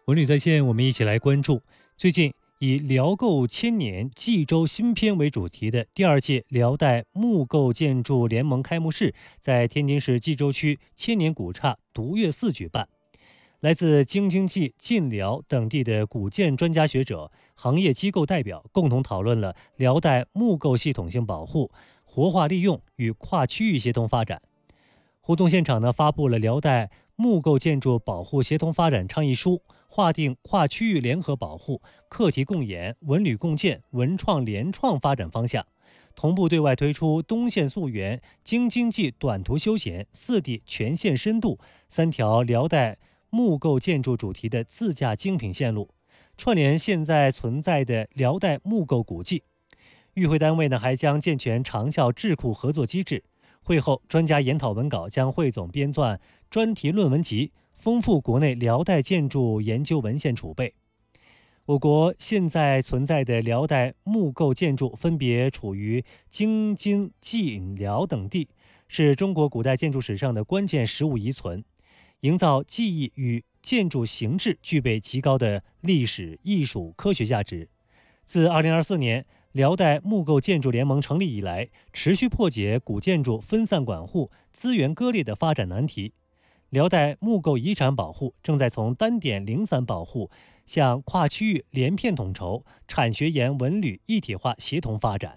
文旅在线，我们一起来关注最近以辽构千年冀州新篇为主题的第二届辽代木构建筑联盟开幕式在天津市冀州区千年古刹独乐寺举办。来自京津冀、晋辽等地的古建专家学者、行业机构代表共同讨论了辽代木构系统性保护、活化利用与跨区域协同发展。活动现场发布了辽代木构建筑保护协同发展倡议书，划定跨区域联合保护、课题共研、文旅共建、文创联创发展方向，同步对外推出东线溯源、京津冀短途休闲、四地全线深度3条辽代木构建筑主题的自驾精品线路，串联现在存在的辽代木构古迹。与会单位还将健全长效智库合作机制。会后，专家研讨文稿将汇总编撰专题论文集，丰富国内辽代建筑研究文献储备。我国现在存在的辽代木构建筑分别处于京津冀辽等地，是中国古代建筑史上的关键实物遗存，营造技艺与建筑形制具备极高的历史、艺术、科学价值。自2024年辽代木构建筑联盟成立以来，持续破解古建筑分散管护、资源割裂的发展难题。辽代木构遗产保护正在从单点零散保护向跨区域连片统筹、产学研文旅一体化协同发展。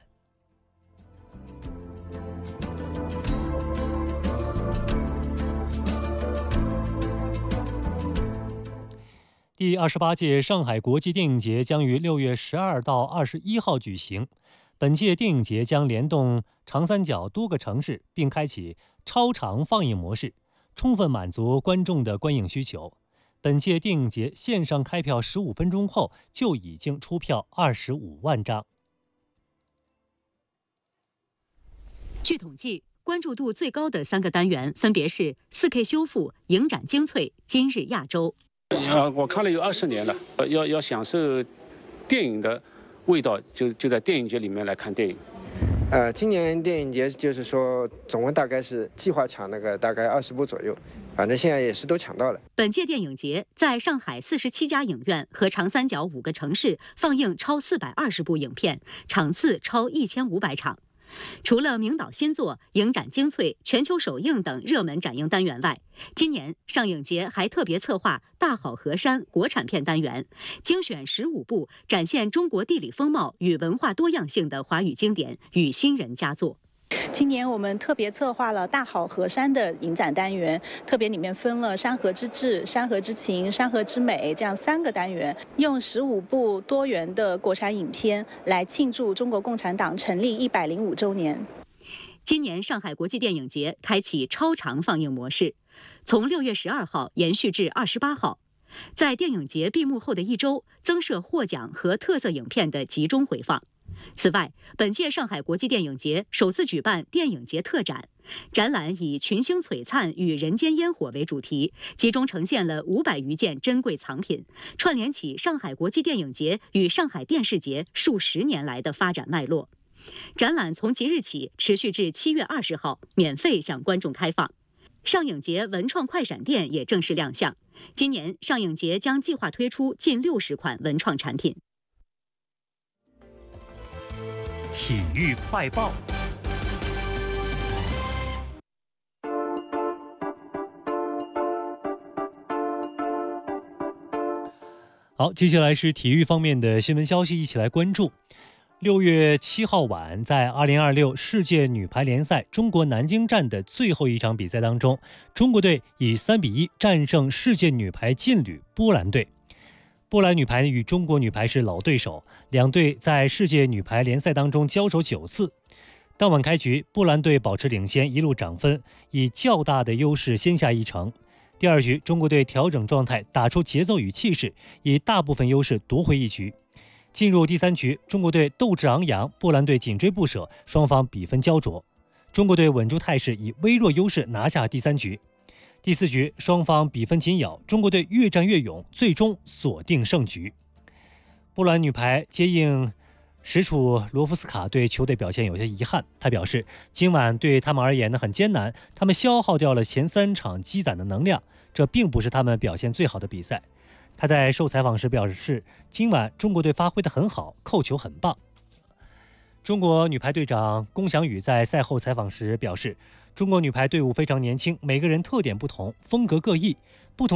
第28届上海国际电影节将于6月12到21号举行。本届电影节将联动长三角多个城市，并开启超长放映模式，充分满足观众的观影需求。本届电影节线上开票15分钟后就已经出票25万张。 据统计，关注度最高的3个单元分别是 4K 修复、影展精粹、今日亚洲。 我看了有20年了，要享受电影的味道，就在电影节里面来看电影。 今年电影节就是说，总共大概是计划抢大概20部左右，反正现在也是都抢到了。 本届电影节在上海47家影院和长三角5个城市放映超420部影片，场次超1500场。除了名导新作、影展精粹、全球首映等热门展映单元外，今年上影节还特别策划大好河山国产片单元，精选15部展现中国地理风貌与文化多样性的华语经典与新人佳作。 今年我们特别策划了大好河山的影展单元，特别里面分了山河之志、山河之情、山河之美这样3个单元，用15部多元的国产影片来庆祝中国共产党成立105周年。 今年上海国际电影节开启超长放映模式，从6月12号延续至28号。在电影节闭幕后的1周，增设获奖和特色影片的集中回放。此外，本届上海国际电影节首次举办电影节特展，展览以群星璀璨与人间烟火为主题，集中呈现了500余件珍贵藏品，串联起上海国际电影节与上海电视节数10年来的发展脉络。展览从即日起持续至7月20号，免费向观众开放。上影节文创快闪店也正式亮相，今年上影节将计划推出近60款文创产品。 体育快报。好，接下来是体育方面的新闻消息，一起来关注。6月7号晚，在2026世界女排联赛中国南京站的最后一场比赛当中，中国队以3-1战胜世界女排劲旅波兰队。波兰女排与中国女排是老对手，两队在世界女排联赛当中交手9次。当晚开局，波兰队保持领先，一路涨分，以较大的优势先下一城。第二局，中国队调整状态，打出节奏与气势，以大部分优势夺回一局。进入第3局，中国队斗志昂扬，波兰队紧追不舍，双方比分焦灼。中国队稳住态势，以微弱优势拿下第3局。第4局，双方比分紧咬，中国队越战越勇，最终锁定胜局。波兰女排接应实属罗夫斯卡对球队表现有些遗憾，他表示今晚对他们而言很艰难，他们消耗掉了前3场积攒的能量， 这并不是他们表现最好的比赛。他在受采访时表示，今晚中国队发挥得很好，扣球很棒。中国女排队长龚翔宇在赛后采访时表示，中国女排队伍非常年轻，每个人特点不同，风格各异，不同